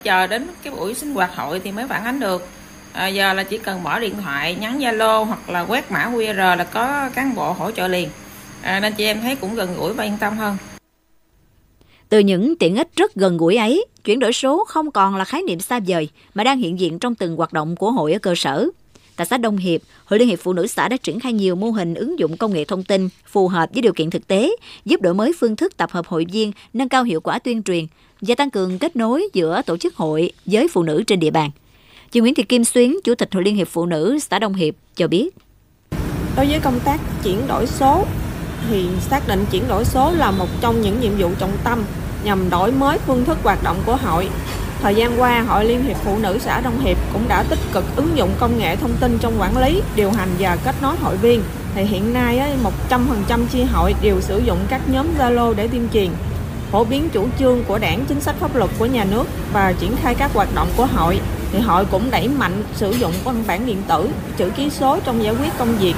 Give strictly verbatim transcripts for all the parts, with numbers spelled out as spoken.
Chờ đến cái buổi sinh hoạt hội thì mới phản ánh được. À, giờ là chỉ cần mở điện thoại, nhắn Zalo hoặc là quét mã quy rờ là có cán bộ hỗ trợ liền. À, nên chị em thấy cũng gần gũi và yên tâm hơn. Từ những tiện ích rất gần gũi ấy, chuyển đổi số không còn là khái niệm xa vời mà đang hiện diện trong từng hoạt động của hội ở cơ sở. Tại xã Đông Hiệp, Hội Liên hiệp Phụ nữ xã đã triển khai nhiều mô hình ứng dụng công nghệ thông tin phù hợp với điều kiện thực tế, giúp đổi mới phương thức tập hợp hội viên, nâng cao hiệu quả tuyên truyền và tăng cường kết nối giữa tổ chức hội với phụ nữ trên địa bàn. Chị Nguyễn Thị Kim Xuyến, Chủ tịch Hội Liên hiệp Phụ nữ xã Đông Hiệp cho biết. Đối với công tác chuyển đổi số, thì xác định chuyển đổi số là một trong những nhiệm vụ trọng tâm nhằm đổi mới phương thức hoạt động của hội. Thời gian qua, Hội Liên hiệp Phụ nữ xã Đông Hiệp cũng đã tích cực ứng dụng công nghệ thông tin trong quản lý, điều hành và kết nối hội viên. Thì hiện nay, một trăm phần trăm chi hội đều sử dụng các nhóm Zalo để tuyên truyền, phổ biến chủ trương của Đảng, chính sách pháp luật của nhà nước và triển khai các hoạt động của hội. Thì hội cũng đẩy mạnh sử dụng văn bản điện tử, chữ ký số trong giải quyết công việc.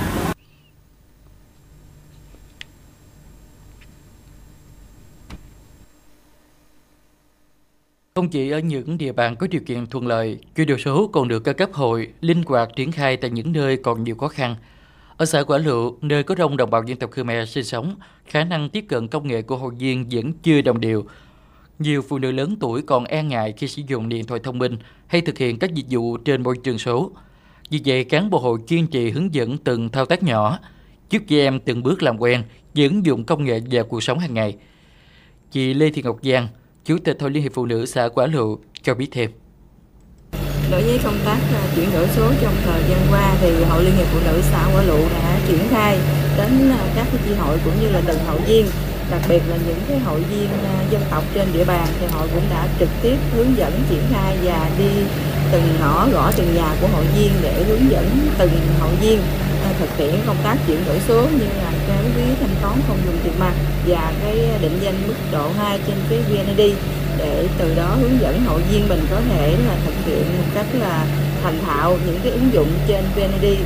Không chỉ ở những địa bàn có điều kiện thuận lợi, chuyển đổi số còn được các cấp hội linh hoạt triển khai tại những nơi còn nhiều khó khăn. Ở xã Quả Lựu, nơi có đông đồng bào dân tộc Khmer sinh sống, khả năng tiếp cận công nghệ của hội viên vẫn chưa đồng đều. Nhiều phụ nữ lớn tuổi còn e ngại khi sử dụng điện thoại thông minh hay thực hiện các dịch vụ trên môi trường số. Vì vậy, cán bộ hội kiên trì hướng dẫn từng thao tác nhỏ, giúp chị em từng bước làm quen và ứng dụng công nghệ vào cuộc sống hàng ngày. Chị Lê Thị Ngọc Giang, Chủ tịch Hội Liên hiệp Phụ nữ xã Quả Lựu cho biết thêm. Đối với công tác chuyển đổi số trong thời gian qua thì Hội Liên hiệp Phụ nữ xã Quả Lựu đã triển khai đến các chi hội cũng như là từng hội viên, đặc biệt là những cái hội viên dân tộc trên địa bàn thì hội cũng đã trực tiếp hướng dẫn triển khai và đi từng ngõ gõ từng nhà của hội viên để hướng dẫn từng hội viên thực hiện công tác chuyển đổi số như là cái ví thanh toán không dùng tiền mặt và cái định danh mức độ hai trên cái vê en i đê để từ đó hướng dẫn hội viên mình có thể là thực hiện một cách là thành thạo những cái ứng dụng trên vê en i đê.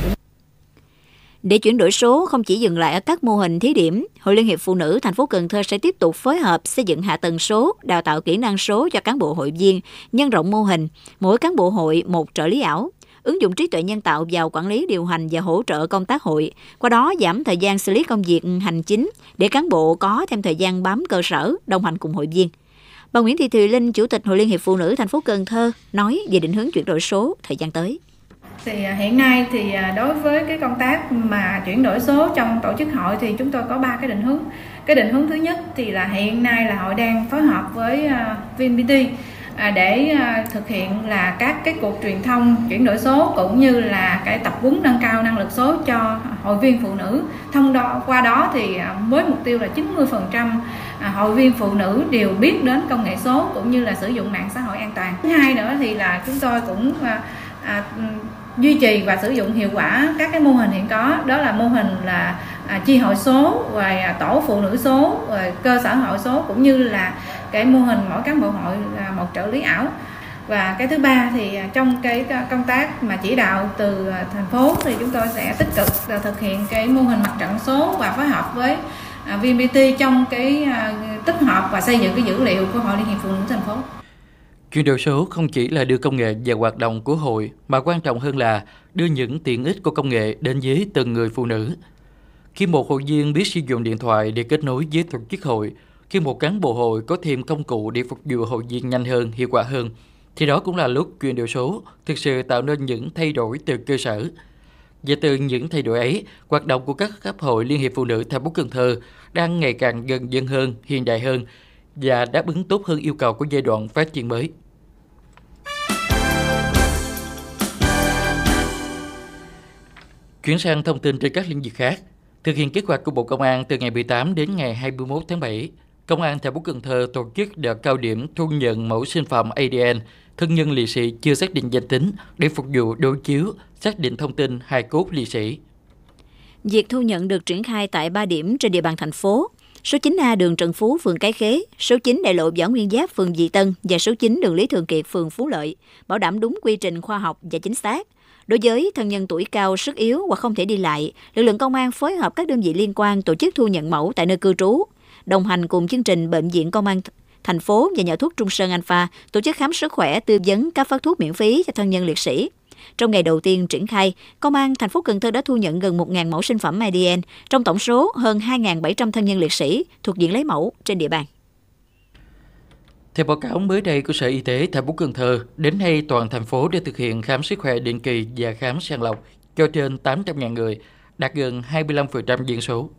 Để chuyển đổi số không chỉ dừng lại ở các mô hình thí điểm, Hội Liên hiệp Phụ nữ thành phố Cần Thơ sẽ tiếp tục phối hợp xây dựng hạ tầng số, đào tạo kỹ năng số cho cán bộ hội viên, nhân rộng mô hình, mỗi cán bộ hội một trợ lý ảo, ứng dụng trí tuệ nhân tạo vào quản lý điều hành và hỗ trợ công tác hội, qua đó giảm thời gian xử lý công việc hành chính để cán bộ có thêm thời gian bám cơ sở, đồng hành cùng hội viên. Bà Nguyễn Thị Thùy Linh, Chủ tịch Hội Liên hiệp Phụ nữ thành phố Cần Thơ nói về định hướng chuyển đổi số thời gian tới. Thì hiện nay thì đối với cái công tác mà chuyển đổi số trong tổ chức hội thì chúng tôi có ba cái định hướng. Cái định hướng thứ nhất thì là hiện nay là hội đang phối hợp với vê en pê tê để thực hiện là các cái cuộc truyền thông chuyển đổi số cũng như là cái tập huấn nâng cao năng lực số cho hội viên phụ nữ. Thông đó qua đó thì với mục tiêu là chín mươi phần trăm hội viên phụ nữ đều biết đến công nghệ số cũng như là sử dụng mạng xã hội an toàn. Thứ hai nữa thì là chúng tôi cũng à, duy trì và sử dụng hiệu quả các cái mô hình hiện có, đó là mô hình là à, chi hội số, và tổ phụ nữ số, rồi cơ sở hội số, cũng như là cái mô hình mỗi cán bộ hội là một trợ lý ảo. Và cái thứ ba thì trong cái công tác mà chỉ đạo từ thành phố thì chúng tôi sẽ tích cực thực hiện cái mô hình mặt trận số và phối hợp với vê en pê tê trong cái tích hợp và xây dựng cái dữ liệu của Hội Liên hiệp Phụ nữ thành phố. Chuyển đổi số không chỉ là đưa công nghệ vào hoạt động của hội, mà quan trọng hơn là đưa những tiện ích của công nghệ đến với từng người phụ nữ. Khi một hội viên biết sử dụng điện thoại để kết nối với tổ chức hội, khi một cán bộ hội có thêm công cụ để phục vụ hội viên nhanh hơn, hiệu quả hơn, thì đó cũng là lúc chuyển đổi số thực sự tạo nên những thay đổi từ cơ sở. Và từ những thay đổi ấy, hoạt động của các cấp hội Liên hiệp Phụ nữ thành phố Cần Thơ đang ngày càng gần dân hơn, hiện đại hơn và đáp ứng tốt hơn yêu cầu của giai đoạn phát triển mới. Chuyển sang thông tin trên các lĩnh vực khác. Thực hiện kế hoạch của Bộ Công an từ ngày mười tám đến ngày hai mươi mốt tháng bảy, Công an thành phố Cần Thơ tổ chức đợt cao điểm thu nhận mẫu sinh phẩm a đê en thân nhân liệt sĩ chưa xác định danh tính để phục vụ đối chiếu, xác định thông tin hài cốt liệt sĩ. Việc thu nhận được triển khai tại ba điểm trên địa bàn thành phố: số chín A đường Trần Phú, phường Cái Khế, số chín đại lộ Võ Nguyên Giáp, phường Dị Tân và số chín đường Lý Thường Kiệt, phường Phú Lợi, bảo đảm đúng quy trình khoa học và chính xác. Đối với thân nhân tuổi cao, sức yếu hoặc không thể đi lại, lực lượng công an phối hợp các đơn vị liên quan tổ chức thu nhận mẫu tại nơi cư trú, đồng hành cùng chương trình Bệnh viện Công an thành phố và nhà thuốc Trung Sơn Alpha tổ chức khám sức khỏe, tư vấn cấp phát thuốc miễn phí cho thân nhân liệt sĩ. Trong ngày đầu tiên triển khai, Công an thành phố Cần Thơ đã thu nhận gần một nghìn mẫu sinh phẩm a đê en trong tổng số hơn hai nghìn bảy trăm thân nhân liệt sĩ thuộc diện lấy mẫu trên địa bàn. Theo báo cáo mới đây của Sở Y tế thành phố Cần Thơ, đến nay toàn thành phố đã thực hiện khám sức khỏe định kỳ và khám sàng lọc cho trên tám trăm nghìn người, đạt gần hai mươi lăm phần trăm dân số.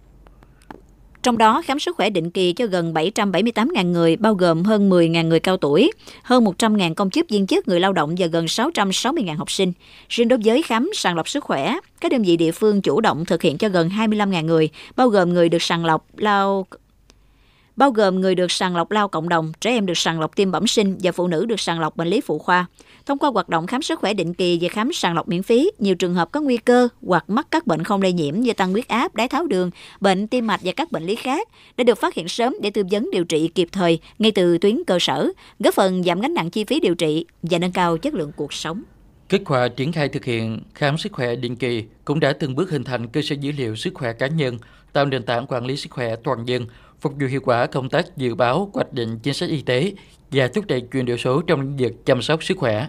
Trong đó, khám sức khỏe định kỳ cho gần bảy trăm bảy mươi tám nghìn người, bao gồm hơn mười nghìn người cao tuổi, hơn một trăm nghìn công chức viên chức, người lao động và gần sáu trăm sáu mươi nghìn học sinh. Riêng đối với khám sàng lọc sức khỏe, các đơn vị địa phương chủ động thực hiện cho gần hai mươi lăm nghìn người, bao gồm người được sàng lọc lao bao gồm người được sàng lọc lao cộng đồng, trẻ em được sàng lọc tiêm bẩm sinh và phụ nữ được sàng lọc bệnh lý phụ khoa. Thông qua hoạt động khám sức khỏe định kỳ và khám sàng lọc miễn phí, nhiều trường hợp có nguy cơ hoặc mắc các bệnh không lây nhiễm như tăng huyết áp, đái tháo đường, bệnh tim mạch và các bệnh lý khác đã được phát hiện sớm để tư vấn điều trị kịp thời ngay từ tuyến cơ sở, góp phần giảm gánh nặng chi phí điều trị và nâng cao chất lượng cuộc sống. Kết quả triển khai thực hiện khám sức khỏe định kỳ cũng đã từng bước hình thành cơ sở dữ liệu sức khỏe cá nhân, tạo nền tảng quản lý sức khỏe toàn dân, phục vụ hiệu quả công tác dự báo, hoạch định chính sách y tế và thúc đẩy chuyển đổi số trong lĩnh vực chăm sóc sức khỏe.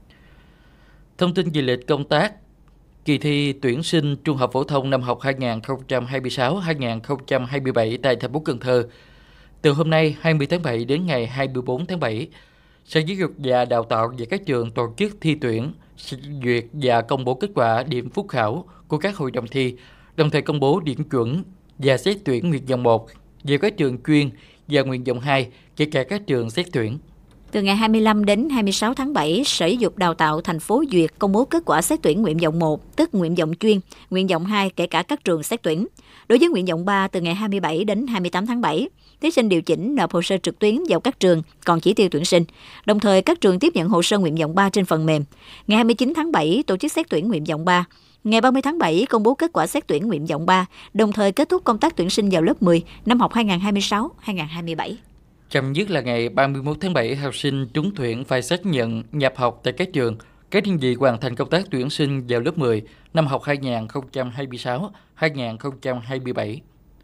Thông tin về lịch công tác kỳ thi tuyển sinh trung học phổ thông năm học hai nghìn không trăm hai mươi sáu hai nghìn không trăm hai mươi bảy tại thành phố Cần Thơ. Từ hôm nay hai mươi tháng bảy đến ngày hai mươi tư tháng bảy, Sở Giáo dục và Đào tạo và các trường tổ chức thi tuyển, duyệt và công bố kết quả điểm phúc khảo của các hội đồng thi, đồng thời công bố điểm chuẩn và xét tuyển nguyện vọng một về các trường chuyên và nguyện vọng hai, kể cả các trường xét tuyển. Từ ngày hai mươi lăm đến hai mươi sáu tháng bảy, Sở Giáo dục Đào tạo thành phố duyệt công bố kết quả xét tuyển nguyện vọng một, tức nguyện vọng chuyên, nguyện vọng hai, kể cả các trường xét tuyển. Đối với nguyện vọng ba, từ ngày hai mươi bảy đến hai mươi tám tháng bảy, thí sinh điều chỉnh nộp hồ sơ trực tuyến vào các trường còn chỉ tiêu tuyển sinh. Đồng thời, các trường tiếp nhận hồ sơ nguyện vọng ba trên phần mềm. Ngày hai mươi chín tháng bảy, tổ chức xét tuyển nguyện vọng ba. Ngày ba mươi tháng bảy, công bố kết quả xét tuyển nguyện vọng ba, đồng thời kết thúc công tác tuyển sinh vào lớp mười năm học hai nghìn không trăm hai mươi sáu hai nghìn không trăm hai mươi bảy. Chậm nhất là ngày ba mươi mốt tháng bảy, học sinh trúng tuyển phải xác nhận nhập học tại các trường, các đơn vị hoàn thành công tác tuyển sinh vào lớp mười năm học hai nghìn không trăm hai mươi sáu hai nghìn không trăm hai mươi bảy.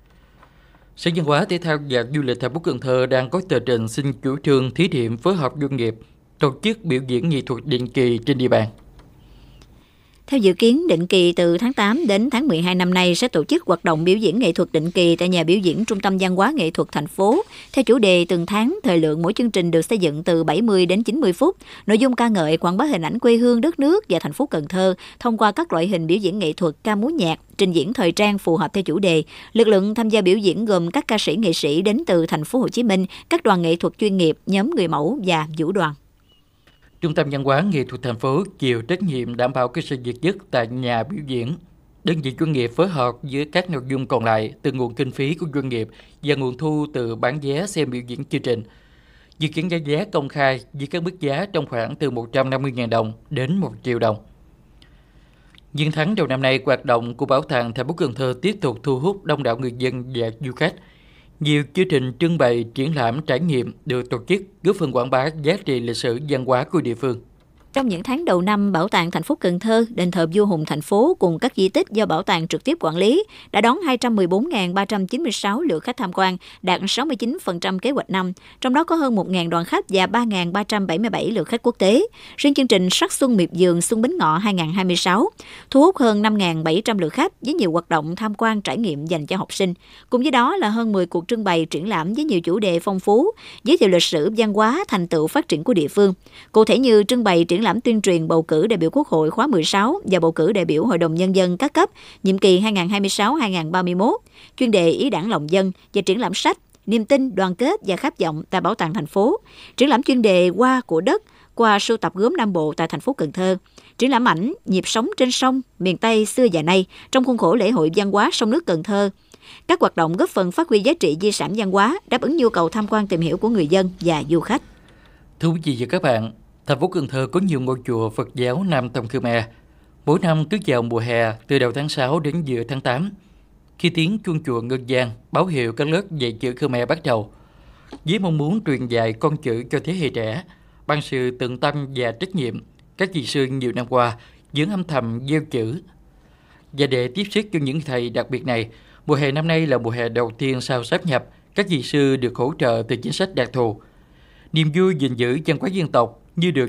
Sở Văn hóa, Thể thao và Du lịch thành phố Cần Thơ đang có tờ trình xin chủ trương thí điểm phối hợp doanh nghiệp tổ chức biểu diễn nghệ thuật định kỳ trên địa bàn. Theo dự kiến, định kỳ từ tháng tám đến tháng mười hai năm nay sẽ tổ chức hoạt động biểu diễn nghệ thuật định kỳ tại nhà biểu diễn Trung tâm Văn hóa Nghệ thuật thành phố. Theo chủ đề từng tháng, thời lượng mỗi chương trình được xây dựng từ bảy mươi đến chín mươi phút. Nội dung ca ngợi, quảng bá hình ảnh quê hương, đất nước và thành phố Cần Thơ thông qua các loại hình biểu diễn nghệ thuật, ca múa nhạc, trình diễn thời trang phù hợp theo chủ đề. Lực lượng tham gia biểu diễn gồm các ca sĩ, nghệ sĩ đến từ thành phố Hồ Chí Minh, các đoàn nghệ thuật chuyên nghiệp, nhóm người mẫu và vũ đoàn. Trung tâm Văn hóa Nghệ thuật thành phố chịu trách nhiệm đảm bảo cơ sở vật chất tại nhà biểu diễn. Đơn vị chuyên nghiệp phối hợp với các nội dung còn lại từ nguồn kinh phí của doanh nghiệp và nguồn thu từ bán vé xem biểu diễn chương trình. Dự kiến giá vé công khai với các mức giá trong khoảng từ một trăm năm mươi nghìn đồng đến một triệu đồng. Những tháng đầu năm nay, hoạt động của Bảo tàng thành phố Cần Thơ tiếp tục thu hút đông đảo người dân và du khách. Nhiều chương trình trưng bày, triển lãm, trải nghiệm được tổ chức, góp phần quảng bá giá trị lịch sử văn hóa của địa phương. Trong những tháng đầu năm, Bảo tàng thành phố Cần Thơ, đền thờ vua Hùng thành phố cùng các di tích do Bảo tàng trực tiếp quản lý đã đón hai trăm mười bốn nghìn ba trăm chín mươi sáu lượt khách tham quan, đạt sáu mươi chín phần trăm kế hoạch năm. Trong đó có hơn một nghìn đoàn khách và ba nghìn ba trăm bảy mươi bảy lượt khách quốc tế. Riêng chương trình Sắc Xuân Miệt Vườn Xuân Bính Ngọ hai nghìn không trăm hai mươi sáu thu hút hơn năm nghìn bảy trăm lượt khách với nhiều hoạt động tham quan trải nghiệm dành cho học sinh. Cùng với đó là hơn mười cuộc trưng bày triển lãm với nhiều chủ đề phong phú, giới thiệu lịch sử, văn hóa, thành tựu phát triển của địa phương. Cụ thể như trưng bày triển lãm tuyên truyền bầu cử đại biểu Quốc hội khóa mười sáu và bầu cử đại biểu Hội đồng Nhân dân các cấp nhiệm kỳ hai nghìn không trăm hai mươi sáu đến hai nghìn không trăm ba mươi mốt, chuyên đề Ý đảng lòng dân và triển lãm sách Niềm tin, đoàn kết và khát vọng tại Bảo tàng thành phố, triển lãm chuyên đề Hoa của đất qua sưu tập gốm Nam Bộ tại thành phố Cần Thơ, triển lãm ảnh Nhịp sống trên sông miền Tây xưa và nay trong khuôn khổ lễ hội văn hóa sông nước Cần Thơ. Các hoạt động góp phần phát huy giá trị di sản văn hóa, đáp ứng nhu cầu tham quan tìm hiểu của người dân và du khách. Thưa quý vị và các bạn, thành phố Cần Thơ có nhiều ngôi chùa Phật giáo Nam Tông Khmer. Mỗi năm cứ vào mùa hè, từ đầu tháng sáu đến giữa tháng tám, khi tiếng chuông chùa ngân vang, báo hiệu các lớp dạy chữ Khmer bắt đầu. Với mong muốn truyền dạy con chữ cho thế hệ trẻ, bằng sự tận tâm và trách nhiệm, các vị sư nhiều năm qua vẫn âm thầm gieo chữ. Và để tiếp sức cho những thầy đặc biệt này, mùa hè năm nay là mùa hè đầu tiên sau sáp nhập, các các kỹ sư được hỗ trợ từ chính sách đặc thù. Niềm vui gìn giữ văn hóa dân tộc như được